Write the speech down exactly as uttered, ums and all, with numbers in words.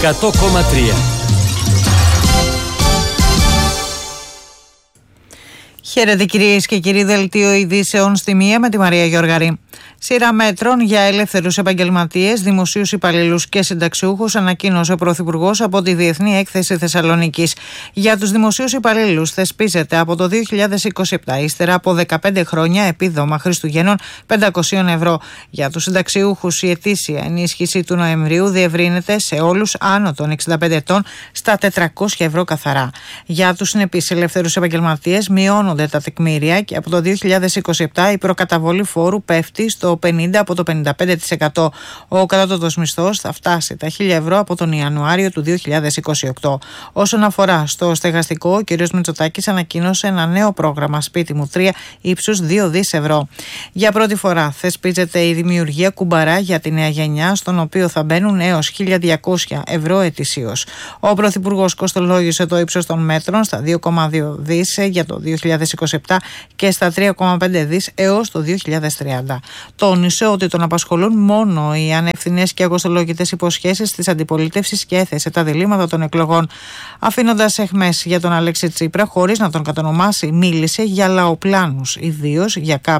εκατό κόμμα τρία. Χαίρετε κυρίες και κύριοι, δελτίο ειδήσεων στη μία με τη Μαρία Γιώργαρη. Σειρά μέτρων για ελεύθερους επαγγελματίες, δημοσίους υπαλλήλους και συνταξιούχους ανακοίνωσε ο Πρωθυπουργός από τη Διεθνή Έκθεση Θεσσαλονίκης. Για τους δημοσίους υπαλλήλους θεσπίζεται από το δύο χιλιάδες είκοσι επτά, ύστερα από δεκαπέντε χρόνια, επίδομα Χριστουγέννων πεντακόσια ευρώ. Για τους συνταξιούχους η ετήσια ενίσχυση του Νοεμβρίου διευρύνεται σε όλους άνω των εξήντα πέντε ετών στα τετρακόσια ευρώ καθαρά. Για τους συνεπείς ελεύθερους επαγγελματίες μειώνονται τα τεκμήρια και από το δύο χιλιάδες είκοσι επτά η προκαταβολή φόρου πέφτει στο πενήντα από το πενήντα πέντε τοις εκατό. Ο κατώτατος μισθός θα φτάσει τα χίλια ευρώ από τον Ιανουάριο του δύο χιλιάδες είκοσι οκτώ. Όσον αφορά στο στεγαστικό, ο κ. Μητσοτάκης ανακοίνωσε ένα νέο πρόγραμμα Σπίτι μου τρία ύψους δύο δισεκατομμύρια ευρώ. Για πρώτη φορά θεσπίζεται η δημιουργία κουμπαρά για τη νέα γενιά, στον οποίο θα μπαίνουν έως χίλια διακόσια ευρώ ετησίως. Ο Πρωθυπουργός κοστολόγησε το ύψος των μέτρων στα δύο κόμμα δύο δισεκατομμύρια για το δύο χιλιάδες είκοσι επτά και στα τρία κόμμα πέντε δισεκατομμύρια έως το δύο χιλιάδες τριάντα. Τόνισε ότι τον απασχολούν μόνο οι ανευθυνές και αγωστολογητές υποσχέσεις της αντιπολίτευσης και έθεσε τα διλήμματα των εκλογών. Αφήνοντας αιχμές για τον Αλέξη Τσίπρα, χωρίς να τον κατονομάσει, μίλησε για λαοπλάνους, ιδίως για κάποιους